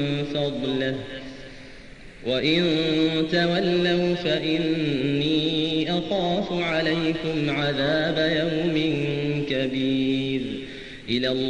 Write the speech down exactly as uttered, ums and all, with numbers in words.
فضله وإن تولوا فإني أخاف عليكم عذاب يوم كبير. إلى